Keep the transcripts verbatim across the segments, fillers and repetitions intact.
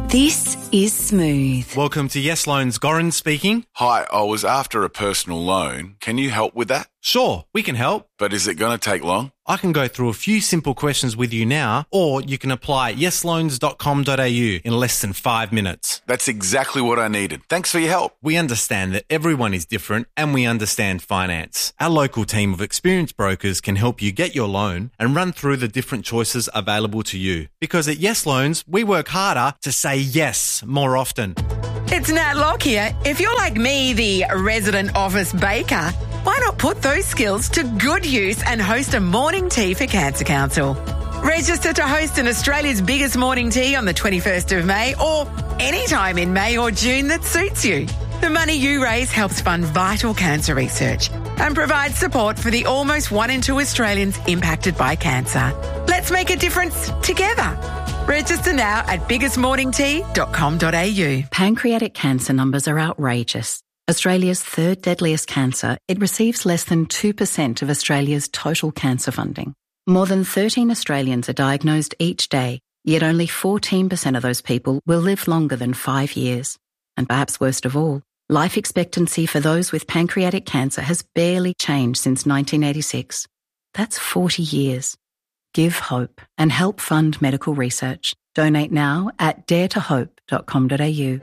This is Smooth. Welcome to Yes Loans. Goran speaking. Hi, I was after a personal loan. Can you help with that? Sure, we can help. But is it going to take long? I can go through a few simple questions with you now, or you can apply at yes loans dot com dot a u in less than five minutes. That's exactly what I needed. Thanks for your help. We understand that everyone is different and we understand finance. Our local team of experienced brokers can help you get your loan and run through the different choices available to you. Because at Yes Loans, we work harder to say yes more often. It's Nat Locke here. If you're like me, the resident office baker, why not put those skills to good use and host a morning tea for Cancer Council? Register to host an Australia's biggest morning tea on the twenty-first of May or any time in May or June that suits you. The money you raise helps fund vital cancer research and provides support for the almost one in two Australians impacted by cancer. Let's make a difference together. Register now at biggest morning tea dot com dot a u. Pancreatic cancer numbers are outrageous. Australia's third deadliest cancer, it receives less than two percent of Australia's total cancer funding. More than thirteen Australians are diagnosed each day, yet only fourteen percent of those people will live longer than five years. And perhaps worst of all, life expectancy for those with pancreatic cancer has barely changed since nineteen eighty-six. That's forty years. Give hope and help fund medical research. Donate now at dare to hope dot com dot a u.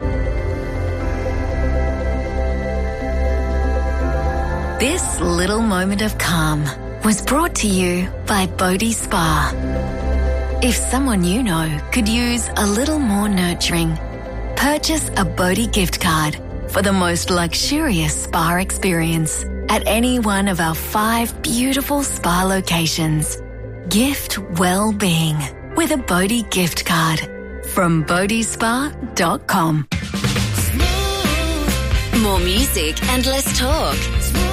This little moment of calm was brought to you by Bodhi Spa. If someone you know could use a little more nurturing, purchase a Bodhi gift card for the most luxurious spa experience at any one of our five beautiful spa locations. Gift well-being with a Bodhi gift card from bodhi spa dot com. More music and less talk.